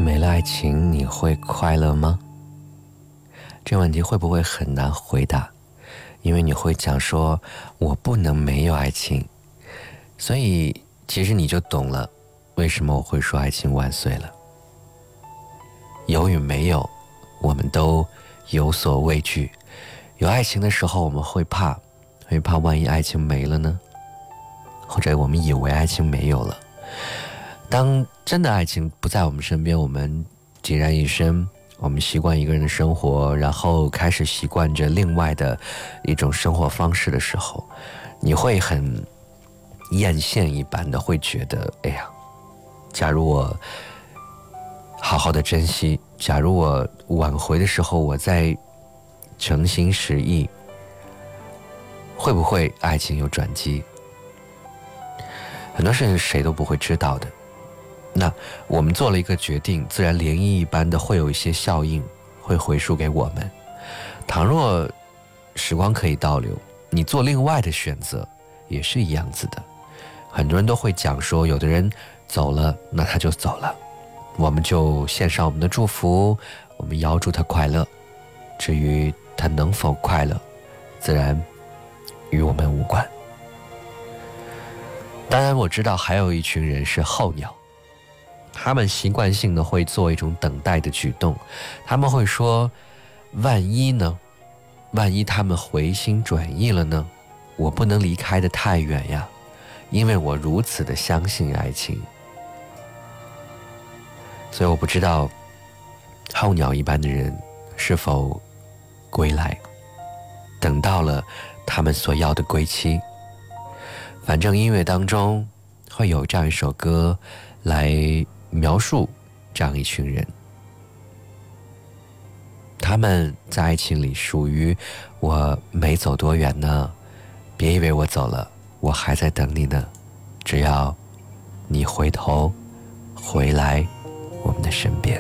没了爱情，你会快乐吗？这个问题会不会很难回答？因为你会讲说，我不能没有爱情，所以其实你就懂了，为什么我会说爱情万岁了。有与没有，我们都有所畏惧。有爱情的时候，我们会怕万一爱情没了呢？或者我们以为爱情没有了。当真的爱情不在我们身边，我们孑然一身，我们习惯一个人的生活，然后开始习惯着另外的一种生活方式的时候，你会很艳羡一般的会觉得，哎呀，假如我好好的珍惜，假如我挽回的时候我再诚心实意，会不会爱情有转机？很多事情谁都不会知道的。那我们做了一个决定，自然涟漪一般的会有一些效应会回溯给我们。倘若时光可以倒流，你做另外的选择也是一样子的。很多人都会讲说，有的人走了，那他就走了，我们就献上我们的祝福，我们遥祝他快乐。至于他能否快乐，自然与我们无关。当然我知道还有一群人是候鸟，他们习惯性的会做一种等待的举动，他们会说，万一呢？万一他们回心转意了呢？我不能离开得太远呀，因为我如此的相信爱情。所以我不知道候鸟一般的人是否归来，等到了他们所要的归期。反正音乐当中会有这样一首歌来描述这样一群人，他们在爱情里属于我没走多远呢，别以为我走了，我还在等你呢，只要你回头回来我们的身边。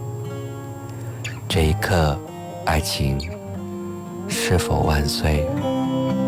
这一刻，爱情是否万岁？